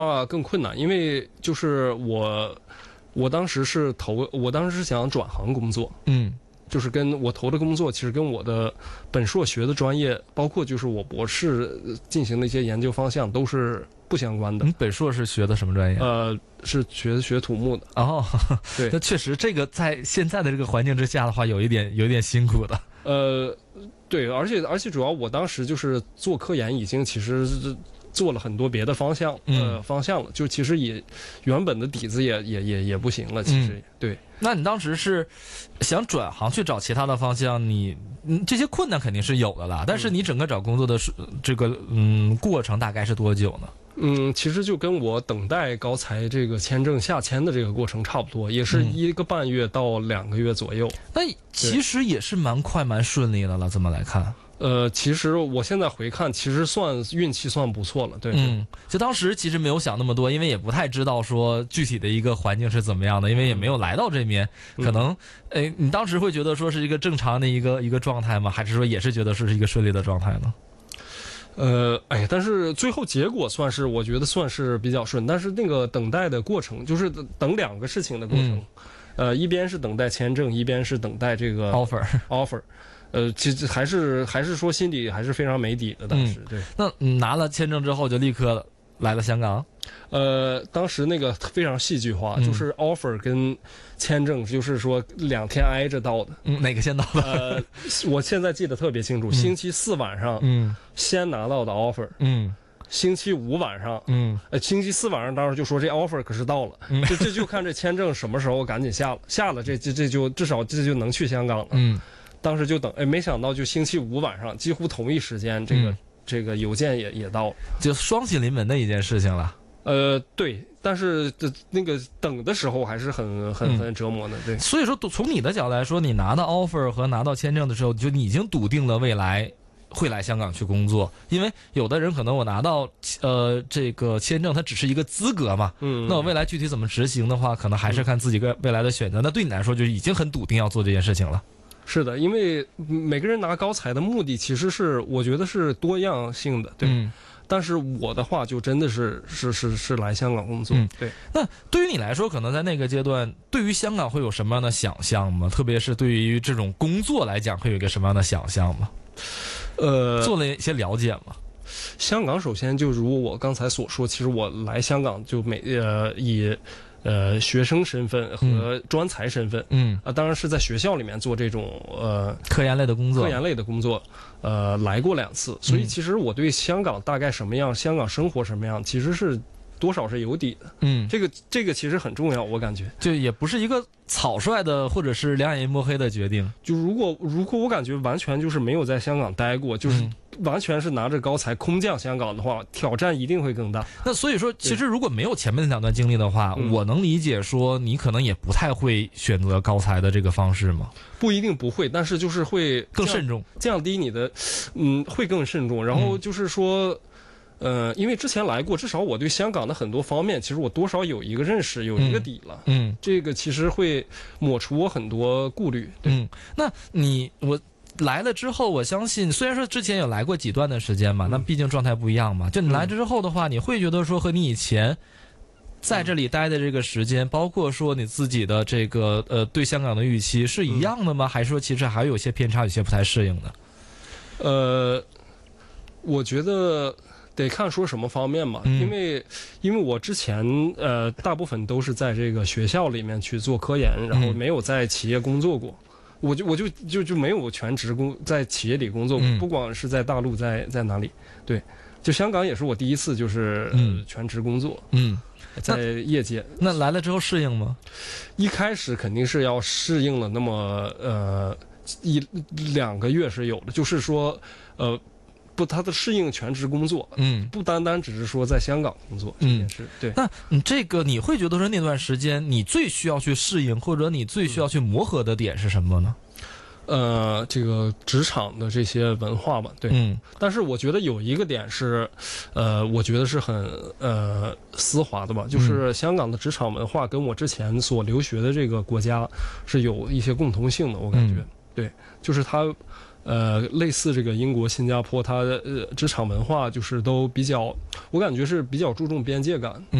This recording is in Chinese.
更困难，因为就是我当时是想转行工作，就是跟我投的工作，其实跟我的本硕学的专业，包括就是我博士进行的一些研究方向都是不相关的。 你本硕是学的什么专业？ 是学土木的。 哦， 对， 那确实这个在现在的这个环境之下的话，有一点辛苦的。 对，而且主要我当时就是做科研，已经其实做了很多别的方向了，就其实也原本的底子也不行了，其实对。 那你当时是想转行去找其他的方向，你这些困难肯定是有的啦，但是你整个找工作的这个过程大概是多久呢？ 其实就跟我等待高才这个签证下签的这个过程差不多，也是1个半月到2个月左右。 那其实也是蛮快蛮顺利的了，这么来看。 其实我现在回看，其实运气算不错了，对。 就当时其实没有想那么多，因为也不太知道说具体的一个环境是怎么样的，因为也没有来到这边，可能，你当时会觉得说是一个正常的一个状态吗？还是说也是觉得是一个顺利的状态呢？ 但是最后结果我觉得算是比较顺，但是那个等待的过程，就是等2个事情的过程，一边是等待签证，一边是等待这个 offer。其实还是说心里还是非常没底的，当时对。 那拿了签证之后就立刻来了香港？ 当时那个非常戏剧化，就是 offer 跟签证就是说2天挨着到的。 哪个先到的？ 我现在记得特别清楚，星期4晚上，先拿到的 offer。星期5晚上，星期4晚上当时就说这 offer 可是到了，这就看这签证什么时候赶紧下了，这就至少这就能去香港了。当时就等，没想到就星期5晚上，几乎同一时间，这个邮件也到了， 就双喜临门的一件事情了。 对，但是那个等的时候还是很折磨的，对。 所以说，从你的角度来说，你拿到 offer 和拿到签证的时候，就你已经笃定了未来会来香港去工作，因为有的人可能我拿到这个签证，它只是一个资格嘛，那我未来具体怎么执行的话，可能还是看自己未来的选择。那对你来说，就已经很笃定要做这件事情了。 是的，因为每个人拿高才的目的其实我觉得是多样性的，对。但是我的话就真的是来香港工作，对。 那对于你来说，可能在那个阶段，对于香港会有什么样的想象吗？特别是对于这种工作来讲，会有一个什么样的想象吗？做了一些了解吗？ 香港首先就如我刚才所说，其实我来香港就以学生身份和专才身份，当然是在学校里面做这种科研类的工作，来过2次，所以其实我对香港大概什么样，香港生活什么样，其实是多少是有底的。这个其实很重要，我感觉就也不是一个草率的或者是两眼一抹黑的决定。 就如果我感觉完全就是没有在香港待过，就是完全是拿着高才空降香港的话，挑战一定会更大。 那所以说，其实如果没有前面那2段经历的话，我能理解说你可能也不太会选择高才的这个方式吗？ 不一定不会，但是就是会更慎重， 降低你的，会更慎重。然后就是说，因为之前来过，至少我对香港的很多方面，其实我多少有一个认识，有一个底了。这个其实会抹除我很多顾虑。 那我来了之后，我相信虽然说之前有来过几段的时间嘛，那毕竟状态不一样嘛。就你来之后的话，你会觉得说和你以前在这里待的这个时间，包括说你自己的这个对香港的预期是一样的吗？还是说其实还有些偏差，有些不太适应的？ 我觉得得看说什么方面嘛，因为我之前大部分都是在这个学校里面去做科研，然后没有在企业工作过。我就没有全职在企业里工作过，不管是在大陆在哪里，对，就香港也是我第一次就是全职工作，在业界。 那来了之后适应吗？ 一开始肯定是要适应了，那么1-2个月是有的，就是说他的适应全职工作，不单单只是说在香港工作这件事，对。 那这个你会觉得说那段时间你最需要去适应，或者你最需要去磨合的点是什么呢？ 这个职场的这些文化吧，对。但是我觉得有一个点是，我觉得是很丝滑的吧，就是香港的职场文化跟我之前所留学的这个国家是有一些共同性的，我感觉，对，就是它类似这个英国、新加坡，它职场文化就是都比较，我感觉是比较注重边界感。